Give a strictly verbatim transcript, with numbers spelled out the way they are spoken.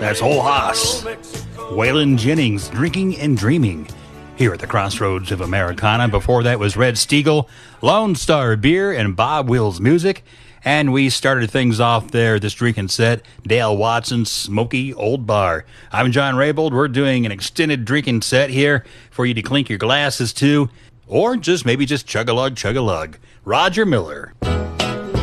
That's Whole Hoss. Waylon Jennings, Drinking and Dreaming, here at the Crossroads of Americana. Before that was Red Steagle, Lone Star Beer, and Bob Wills Music. And we started things off there, this drinking set, Dale Watson's Smoky Old Bar. I'm John Raybold. We're doing an extended drinking set here for you to clink your glasses to, or just maybe just chug-a-lug, chug-a-lug. Roger Miller.